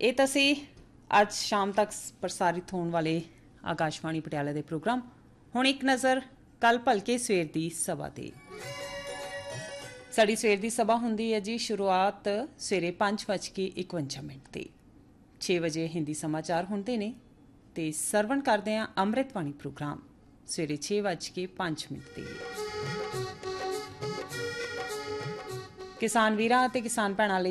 ਇਹ ਤਾਂ ਸੀ ਅੱਜ ਸ਼ਾਮ ਤੱਕ ਪ੍ਰਸਾਰਿਤ ਹੋਣ ਵਾਲੇ ਆਕਾਸ਼ਵਾਣੀ ਪਟਿਆਲਾ ਦੇ ਪ੍ਰੋਗਰਾਮ। ਹੁਣ ਇੱਕ ਨਜ਼ਰ ਕੱਲ ਭਲਕੇ ਸਵੇਰ ਦੀ ਸਭਾ ਤੇ। ਸਾਡੀ ਸਵੇਰ ਦੀ ਸਭਾ ਹੁੰਦੀ ਹੈ ਜੀ ਸ਼ੁਰੂਆਤ ਸਵੇਰੇ 5:51 ਤੇ। 6 ਵਜੇ ਹਿੰਦੀ ਸਮਾਚਾਰ ਹੁੰਦੇ ਨੇ ਤੇ ਸਰਵਣ ਕਰਦੇ ਹਾਂ ਅੰਮ੍ਰਿਤ ਬਾਣੀ ਪ੍ਰੋਗਰਾਮ ਸਵੇਰੇ 6:05 ਤੇ। ਕਿਸਾਨ ਵੀਰਾਂ ਅਤੇ ਕਿਸਾਨ ਭੈਣਾਂ ਲਈ